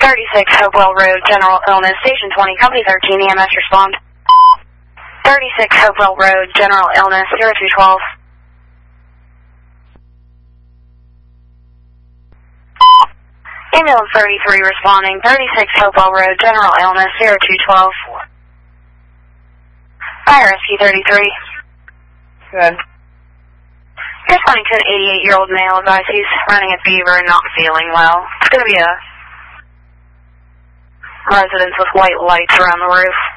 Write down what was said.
36 Hopewell Road, general illness, station 20, company 13, EMS respond. 36 Hopewell Road, general illness, 0212. Ambulance 33 responding, 36 Hopewell Road, general illness, 0212. Fire rescue 33. Good. Responding to an 88-year-old male, advised he's running a fever and not feeling well. It's going to be a residence with white lights around the roof.